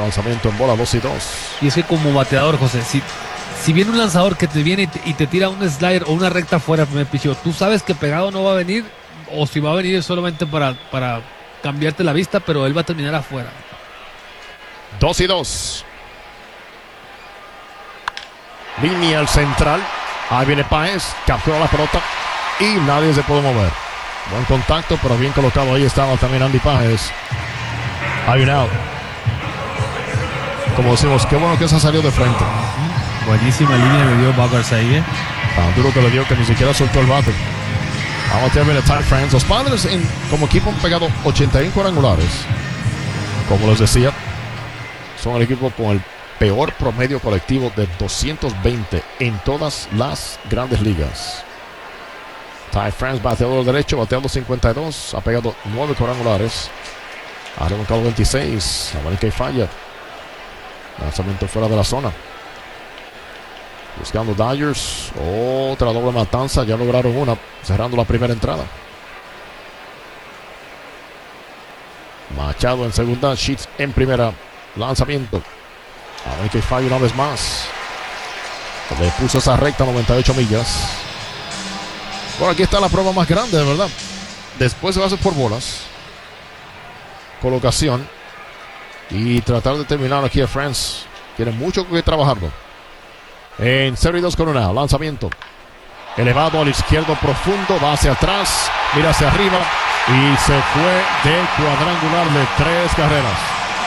lanzamiento en bola, 2-2. Y es que como bateador, José, si viene un lanzador que te viene y te tira un slider o una recta fuera del primer picheo, tú sabes que pegado no va a venir, o si va a venir es solamente para cambiarte la vista, pero él va a terminar afuera. 2-2. Línea al central. Ahí viene Páez, captura la pelota y nadie se puede mover. Buen contacto, pero bien colocado. Ahí estaba también Andy Páez. Ahí viene out. Como decimos, qué bueno que se salió de frente. Buenísima línea le dio Bogaerts ahí, Tan duro que le dio que ni siquiera soltó el bate. Vamos a terminar Ty France. Los Padres como equipo han pegado 81 cuadrangulares. Como les decía, son el equipo con el peor promedio colectivo de 220 en todas las grandes ligas. Ty France, bateador derecho, bateando 52, ha pegado 9 cuadrangulares, ha remontado 26, América y falla. Lanzamiento fuera de la zona. Buscando Dodgers, otra doble matanza, ya lograron una, cerrando la primera entrada. Machado en segunda, Sheets en primera, lanzamiento. América y falla una vez más. Le puso esa recta 98 millas. Bueno, aquí está la prueba más grande, de verdad. Después de bases por bolas, colocación y tratar de terminar aquí a France. Tiene mucho que trabajarlo. En 0-2 con una, lanzamiento elevado al izquierdo profundo, va hacia atrás, mira hacia arriba y se fue del cuadrangular de 3 carreras.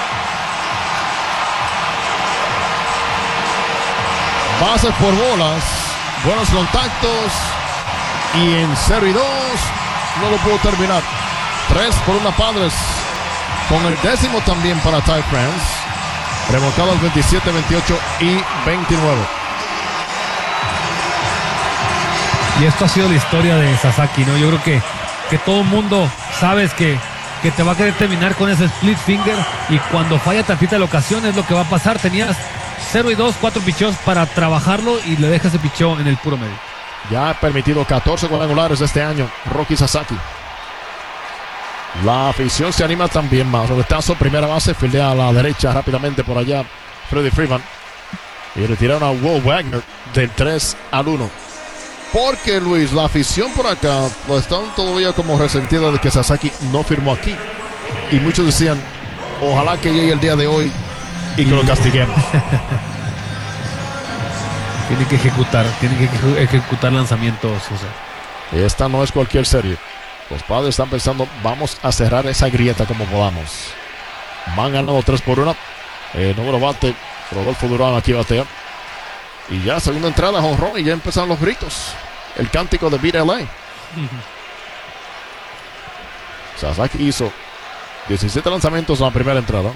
Bases por bolas, buenos contactos y en 0-2 no lo pudo terminar. 3 por 1 Padres, con el 10º también para Ty France, remolcados 27, 28 y 29. Y esto ha sido la historia de Sasaki, ¿no? Yo creo que todo el mundo sabes que te va a querer terminar con ese split finger, y cuando falla tantita la ocasión es lo que va a pasar. Tenías 0-2, 4 picheos para trabajarlo y le dejas ese picheo en el puro medio. Ya ha permitido 14 cuadrangulares este año Roki Sasaki. La afición se anima también más. Roletazo, primera base, fildea a la derecha rápidamente por allá Freddie Freeman. Y retiraron a Will Wagner del 3-1. Porque, Luis, la afición por acá pues, están todavía como resentida de que Sasaki no firmó aquí. Y muchos decían, ojalá que llegue el día de hoy y que lo castiguemos. Tiene que ejecutar lanzamientos, José. Esta no es cualquier serie. Los Padres están pensando, vamos a cerrar esa grieta como podamos. Van ganando 3-1. Número bate, Rodolfo Durán aquí batea. Y ya segunda entrada, jonrón, y ya empezaron los gritos. El cántico de Beat LA. Sasaki hizo 17 lanzamientos en la primera entrada.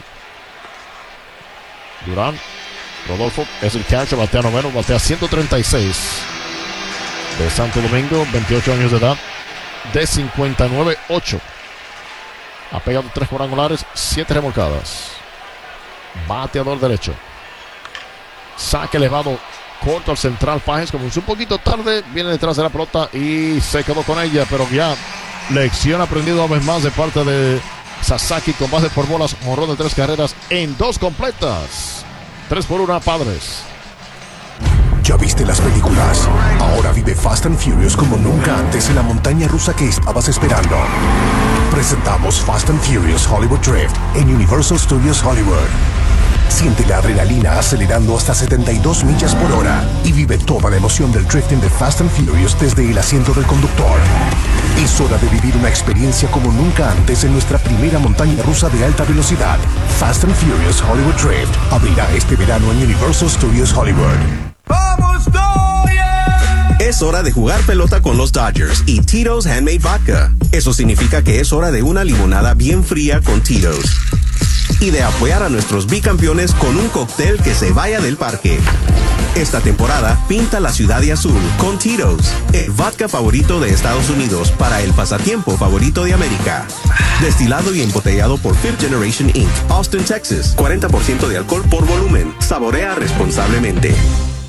Durán, Rodolfo es el catcher, batea noveno, batea 136. De Santo Domingo, 28 años de edad, de 59-8. Ha pegado 3 cuadrangulares, 7 remolcadas. Bateador derecho. Saque elevado, corto al central. Páez comenzó un poquito tarde, viene detrás de la pelota y se quedó con ella, pero ya lección aprendida una vez más de parte de Sasaki con bases por bolas, jonrón de 3 carreras en 2 completas. 3-1 Padres. ¿Ya viste las películas? Ahora vive Fast and Furious como nunca antes en la montaña rusa que estabas esperando. Presentamos Fast and Furious Hollywood Drift en Universal Studios Hollywood. Siente la adrenalina acelerando hasta 72 millas por hora y vive toda la emoción del drifting de Fast and Furious desde el asiento del conductor. Es hora de vivir una experiencia como nunca antes en nuestra primera montaña rusa de alta velocidad. Fast and Furious Hollywood Drift abrirá este verano en Universal Studios Hollywood. ¡Vamos, Dodgers! Es hora de jugar pelota con los Dodgers y Tito's Handmade Vodka. Eso significa que es hora de una limonada bien fría con Tito's. Y de apoyar a nuestros bicampeones con un cóctel que se vaya del parque. Esta temporada, pinta la ciudad de azul con Tito's, el vodka favorito de Estados Unidos para el pasatiempo favorito de América. Destilado y embotellado por Fifth Generation Inc., Austin, Texas. 40% de alcohol por volumen. Saborea responsablemente.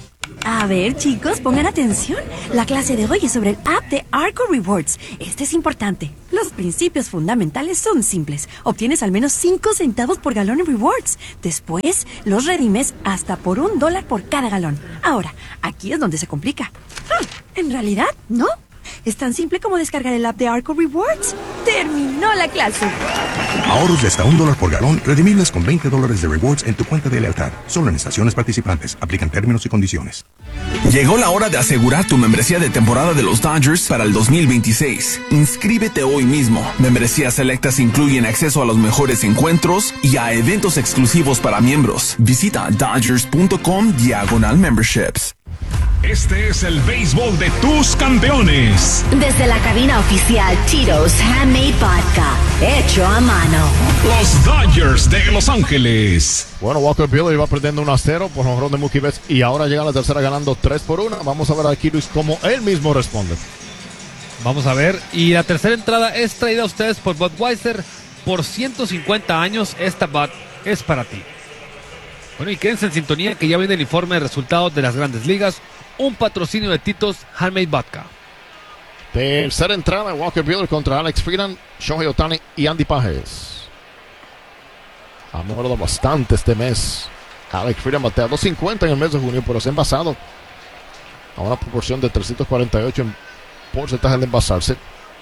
A ver, chicos, pongan atención. La clase de hoy es sobre el app de Arco Rewards. Este es importante. Los principios fundamentales son simples. Obtienes al menos 5 centavos por galón en rewards. Después, los redimes hasta por $1 por cada galón. Ahora, aquí es donde se complica. En realidad, no. Es tan simple como descargar el app de Arco Rewards. ¡Terminó la clase! Ahorros de hasta $1 por galón, redimibles con $20 de rewards en tu cuenta de lealtad. Solo en estaciones participantes. Aplican términos y condiciones. Llegó la hora de asegurar tu membresía de temporada de los Dodgers para el 2026. Inscríbete hoy mismo. Membresías selectas incluyen acceso a los mejores encuentros y a eventos exclusivos para miembros. Visita Dodgers.com/memberships. Este es el béisbol de tus campeones. Desde la cabina oficial Tito's Handmade Vodka, hecho a mano. Los Dodgers de Los Ángeles. Bueno, Walker Buehler va perdiendo 1-0 por jonrón de Mookie Betts y ahora llega a la tercera ganando 3-1. Vamos a ver aquí, Luis, cómo él mismo responde. Vamos a ver. Y la tercera entrada es traída a ustedes por Budweiser. Por 150 años, esta Bud es para ti. Bueno, y quédense en sintonía que ya viene el informe de resultados de las Grandes Ligas. Un patrocinio de Tito's Handmade Vodka. Tercera entrada, Walker Buehler contra Alex Freeland, Shohei Ohtani y Andy Pages. Ha mejorado bastante este mes. Alex Freeland batea 250 en el mes de junio, pero se ha envasado a una proporción de 348 en porcentaje de envasarse.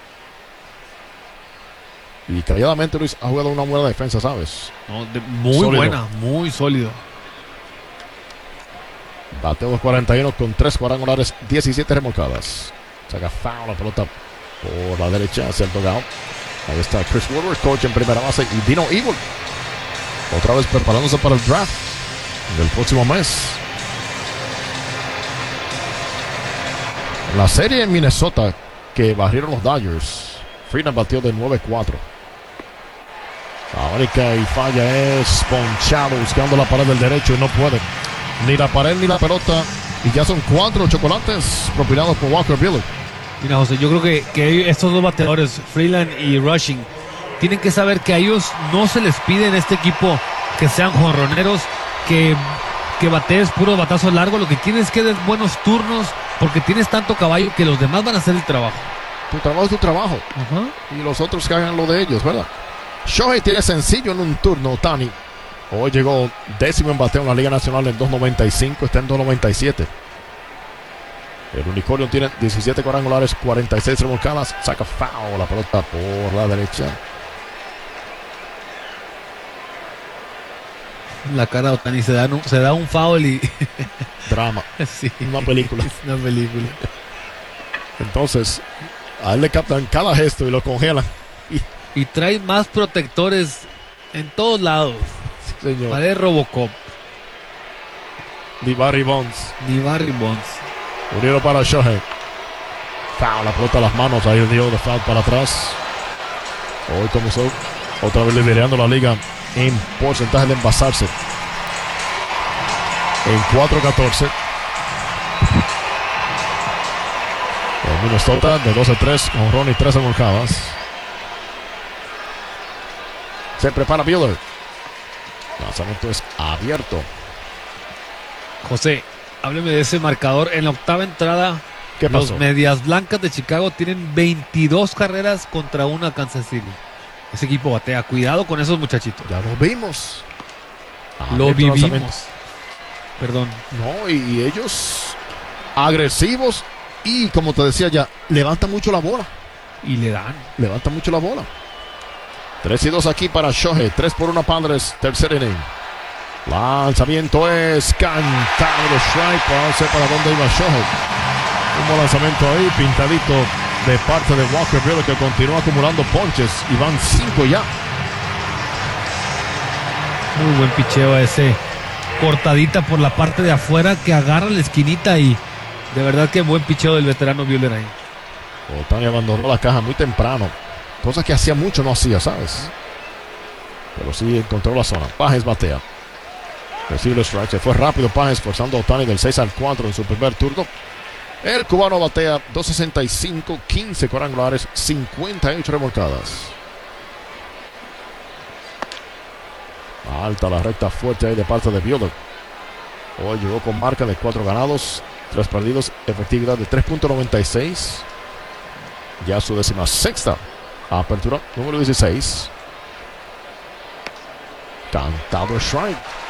Y calladamente, Luis, ha jugado una buena defensa, ¿sabes? No, muy sólido. Buena, muy sólido. Bateo 241 con 3 cuadrangulares, 17 remolcadas. Saca foul la pelota por la derecha hacia el dugout. Ahí está Chris Woodward, coach en primera base, y Dino Evil otra vez preparándose para el draft del próximo mes. La serie en Minnesota que barrieron los Dodgers, Freeland batió de 9-4. La única y falla es ponchado buscando la pared del derecho y no puede. Ni la pared ni la pelota. Y ya son 4 chocolates propinados por Walker Buehler. Mira, José, yo creo que estos dos bateadores, Freeland y Rushing, tienen que saber que a ellos no se les pide en este equipo que sean jonroneros, que batees puro batazo largo. Lo que tienes es que des buenos turnos, porque tienes tanto caballo que los demás van a hacer el trabajo. Tu trabajo es tu trabajo. Y los otros que hagan lo de ellos, ¿verdad? Shohei tiene sencillo en un turno. Ohtani hoy llegó 10º en bateo en la Liga Nacional en 2.95, está en 2.97. El unicornio tiene 17 cuadrangulares, 46 remolcadas, saca foul la pelota por la derecha. La cara de Ohtani se da un foul y drama. Sí, una película. Es una película. Entonces, a él le captan cada gesto y lo congelan. Y trae más protectores en todos lados. Señor. Parece Robocop. Ni Barry Bonds. Unido para Shohei. Foul, la pelota a las manos. Ahí dio de foul para atrás. Hoy comenzó otra vez liderando la liga en porcentaje de envasarse. En 4-14. En Minnesota de 12-3 con Ron y 3 remolcadas. Se prepara Buehler. Lanzamiento es abierto. José, hábleme de ese marcador. En la octava entrada, ¿qué pasó? Los Medias Blancas de Chicago tienen 22 carreras contra una Kansas City. Ese equipo batea. Cuidado con esos muchachitos. Ya lo vimos. Lo vivimos. Perdón. No, y ellos agresivos y, como te decía ya, levantan mucho la bola. Y le dan. Levantan mucho la bola. 3-2 aquí para Shohei. 3-1 Padres. Tercer inning. Lanzamiento es cantado de strike. No sé para dónde iba Shohei. Un buen lanzamiento ahí, pintadito de parte de Walker Buehler, que continúa acumulando ponches. Y van 5 ya. Muy buen picheo ese. Cortadita por la parte de afuera que agarra la esquinita y de verdad que buen picheo del veterano Buehler ahí. Ohtani abandonó la caja muy temprano. Cosa que hacía mucho no hacía, ¿sabes? Pero sí encontró la zona. Pages batea. Recibe el strike. Se fue rápido Pages, forzando a Ohtani del 6-4 en su primer turno. El cubano batea 2.65, 15 cuadrangulares, 58 remolcadas. Alta la recta fuerte ahí de parte de Buehler. Hoy llegó con marca de 4 ganados 3 perdidos, efectividad de 3.96. Ya su 16ª apertura, número 16. Cantado strike.